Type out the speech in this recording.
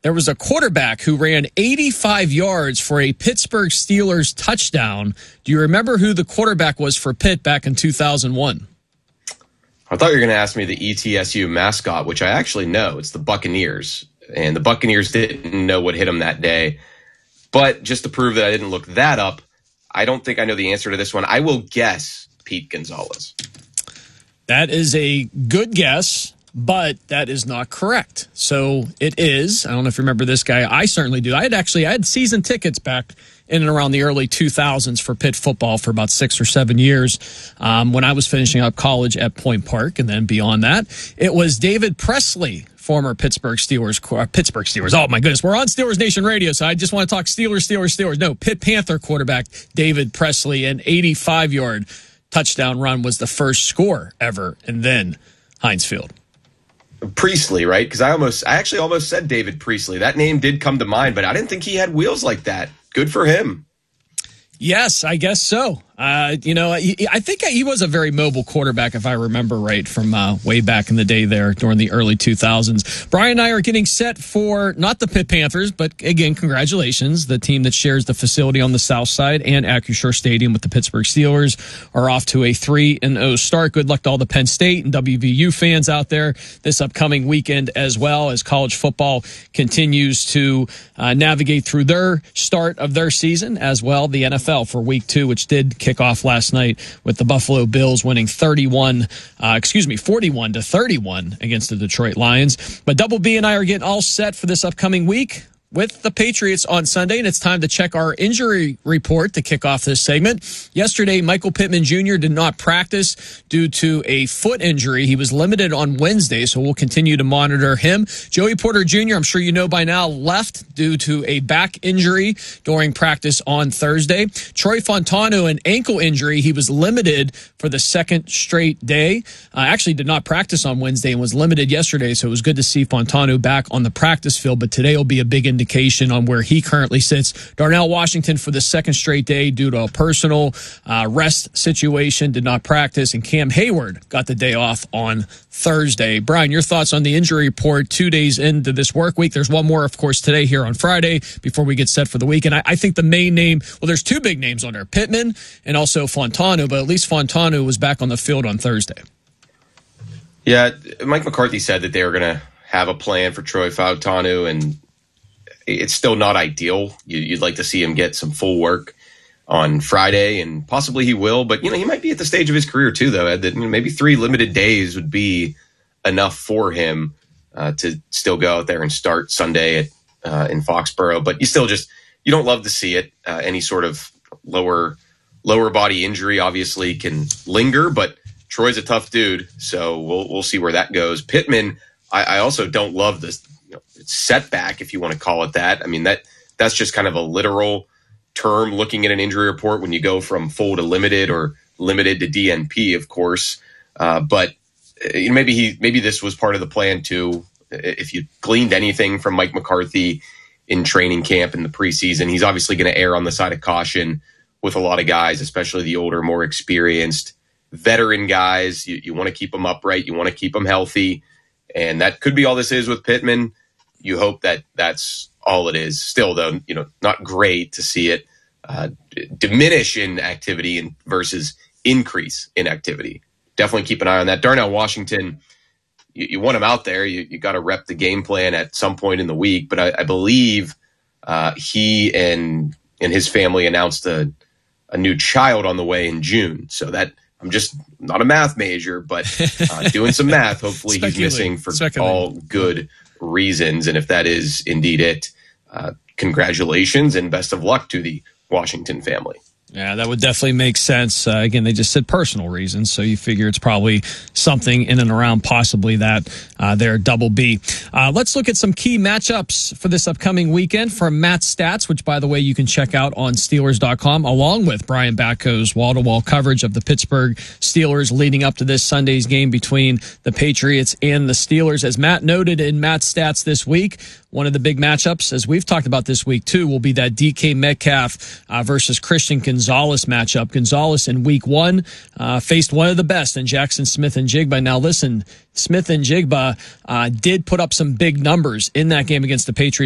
there was a quarterback who ran 85 yards for a Pittsburgh Steelers touchdown. Do you remember who the quarterback was for Pitt back in 2001? I thought you were going to ask me the ETSU mascot, which I actually know. It's the Buccaneers. And the Buccaneers didn't know what hit them that day. But just to prove that I didn't look that up, I don't think I know the answer to this one. I will guess Pete Gonzalez. That is a good guess, but that is not correct. So it is. I don't know if you remember this guy. I certainly do. I had season tickets back in and around the early 2000s for Pitt football for about 6 or 7 years when I was finishing up college at Point Park. And then beyond that, it was David Presley, former Pittsburgh Steelers. Oh, my goodness. We're on Steelers Nation Radio, so I just want to talk Steelers. No, Pitt Panther quarterback David Presley, an 85-yard touchdown run was the first score ever, and then Heinz Field. Priestley, right? Because I actually almost said David Priestley. That name did come to mind, but I didn't think he had wheels like that. Good for him. Yes, I guess so. I think he was a very mobile quarterback, if I remember right, from way back in the day there during the early 2000s. Brian and I are getting set for not the Pitt Panthers, but again, congratulations. The team that shares the facility on the south side and Acrisure Stadium with the Pittsburgh Steelers are off to a 3-0 start. Good luck to all the Penn State and WVU fans out there this upcoming weekend as well, as college football continues to navigate through their start of their season, as well the NFL for week 2, which did kick off last night with the Buffalo Bills winning 41-31 against the Detroit Lions. But Double B and I are getting all set for this upcoming week with the Patriots on Sunday, and it's time to check our injury report to kick off this segment. Yesterday, Michael Pittman Jr. did not practice due to a foot injury. He was limited on Wednesday, so we'll continue to monitor him. Joey Porter Jr., I'm sure you know by now, left due to a back injury during practice on Thursday. Troy Fontano, an ankle injury. He was limited for the second straight day. Actually did not practice on Wednesday and was limited yesterday, so it was good to see Fontano back on the practice field, but today will be a big indication on where he currently sits. Darnell Washington for the second straight day due to a personal rest situation did not practice, and Cam Hayward got the day off on Thursday. Brian, your thoughts on the injury report 2 days into this work week? There's one more, of course, today here on Friday before we get set for the week. And I think the main name, well, there's two big names on there, Pittman and also Fontano, but at least Fontano was back on the field on Thursday. Yeah, Mike McCarthy said that they were going to have a plan for Troy Fontano, and it's still not ideal. You'd like to see him get some full work on Friday, and possibly he will. But, he might be at the stage of his career, too, though, Ed, that maybe 3 limited days would be enough for him to still go out there and start Sunday in Foxborough. But you don't love to see it. Any sort of lower body injury obviously can linger, but Troy's a tough dude, so we'll see where that goes. Pittman, I also don't love this setback, if you want to call it that. I mean, that's just kind of a literal term looking at an injury report when you go from full to limited or limited to DNP, of course. But maybe this was part of the plan too. If you gleaned anything from Mike McCarthy in training camp in the preseason, he's obviously going to err on the side of caution with a lot of guys, especially the older, more experienced veteran guys. You want to keep them upright. You want to keep them healthy. And that could be all this is with Pittman. You hope that that's all it is. Still, though, not great to see it diminish in activity versus increase in activity. Definitely keep an eye on that. Darnell Washington, you want him out there. You got to rep the game plan at some point in the week. But I believe he and his family announced a new child on the way in June. So that I'm just not a math major, but doing some math. Hopefully he's missing for all good reasons. And if that is indeed it, congratulations and best of luck to the Washington family. Yeah, that would definitely make sense. Again, they just said personal reasons, so you figure it's probably something in and around possibly that there, Double B. Let's look at some key matchups for this upcoming weekend from Matt's Stats, which, by the way, you can check out on Steelers.com, along with Brian Batko's wall-to-wall coverage of the Pittsburgh Steelers leading up to this Sunday's game between the Patriots and the Steelers. As Matt noted in Matt's Stats this week, one of the big matchups, as we've talked about this week too, will be that DK Metcalf versus Christian Gonzalez matchup. Gonzalez in week 1 faced one of the best in Jackson Smith-Njigba. Now listen, Smith-Njigba did put up some big numbers in that game against the Patriots.